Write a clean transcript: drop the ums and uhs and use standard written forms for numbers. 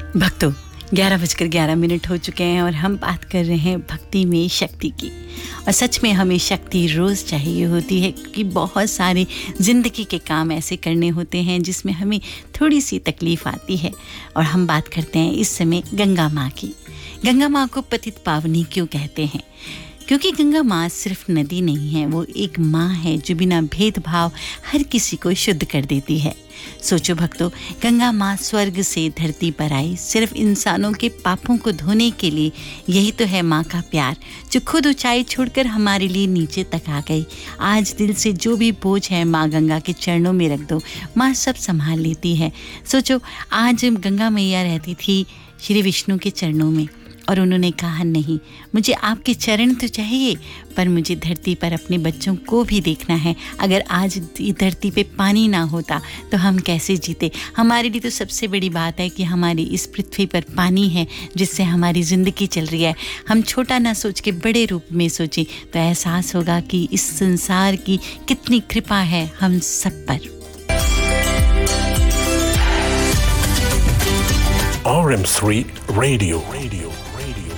भक्तों 11:11 हो चुके हैं और हम बात कर रहे हैं भक्ति में शक्ति की। और सच में हमें शक्ति रोज़ चाहिए होती है क्योंकि बहुत सारे ज़िंदगी के काम ऐसे करने होते हैं जिसमें हमें थोड़ी सी तकलीफ़ आती है। और हम बात करते हैं इस समय गंगा माँ की। गंगा माँ को पतित पावनी क्यों कहते हैं? क्योंकि गंगा माँ सिर्फ नदी नहीं है, वो एक माँ है जो बिना भेदभाव हर किसी को शुद्ध कर देती है। सोचो भक्तों, गंगा माँ स्वर्ग से धरती पर आई सिर्फ इंसानों के पापों को धोने के लिए। यही तो है माँ का प्यार, जो खुद ऊंचाई छोड़कर हमारे लिए नीचे तक आ गई। आज दिल से जो भी बोझ है माँ गंगा के चरणों में रख दो, माँ सब संभाल लेती है। सोचो, आज गंगा मैया रहती थी श्री विष्णु के चरणों में और उन्होंने कहा, नहीं, मुझे आपके चरण तो चाहिए पर मुझे धरती पर अपने बच्चों को भी देखना है। अगर आज धरती पे पानी ना होता तो हम कैसे जीते? हमारे लिए तो सबसे बड़ी बात है कि हमारी इस पृथ्वी पर पानी है जिससे हमारी ज़िंदगी चल रही है। हम छोटा ना सोच के बड़े रूप में सोचें तो एहसास होगा कि इस संसार की कितनी कृपा है हम सब पर। RM3 Radio